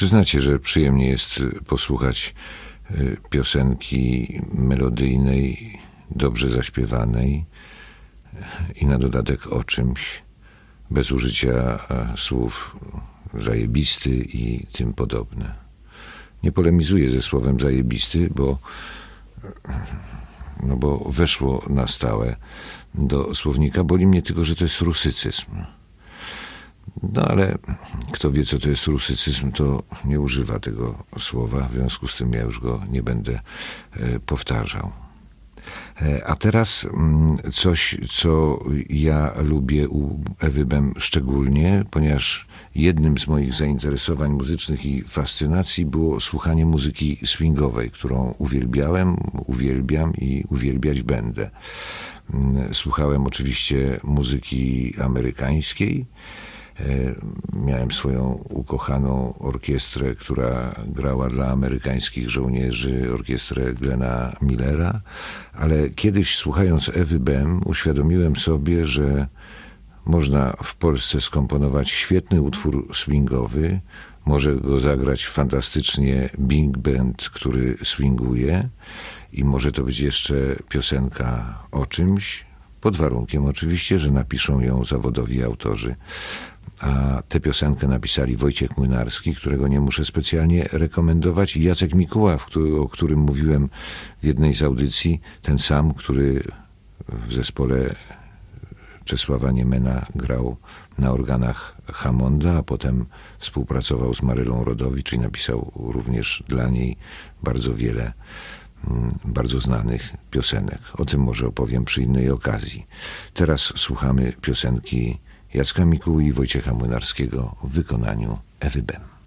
Przyznacie, że przyjemnie jest posłuchać piosenki melodyjnej, dobrze zaśpiewanej i na dodatek o czymś, bez użycia słów zajebisty i tym podobne. Nie polemizuję ze słowem zajebisty, bo weszło na stałe do słownika. Boli mnie tylko, że to jest rusycyzm. No ale kto wie, co to jest rusycyzm, to nie używa tego słowa. W związku z tym ja już go nie będę powtarzał. A teraz coś, co ja lubię u Ewy Bem szczególnie, ponieważ jednym z moich zainteresowań muzycznych i fascynacji było słuchanie muzyki swingowej, którą uwielbiałem, uwielbiam i uwielbiać będę. Słuchałem oczywiście muzyki amerykańskiej. Miałem swoją ukochaną orkiestrę, która grała dla amerykańskich żołnierzy, orkiestrę Glena Millera, ale kiedyś słuchając Ewy Bem uświadomiłem sobie, że można w Polsce skomponować świetny utwór swingowy, może go zagrać fantastycznie big band, który swinguje i może to być jeszcze piosenka o czymś, pod warunkiem oczywiście, że napiszą ją zawodowi autorzy. A tę piosenkę napisali Wojciech Młynarski, którego nie muszę specjalnie rekomendować, i Jacek Mikuła, o którym mówiłem w jednej z audycji, ten sam, który w zespole Czesława Niemena grał na organach Hammonda, a potem współpracował z Marylą Rodowicz i napisał również dla niej bardzo wiele bardzo znanych piosenek. O tym może opowiem przy innej okazji. Teraz słuchamy piosenki Jacka Mikuły i Wojciecha Młynarskiego w wykonaniu Ewy Bem.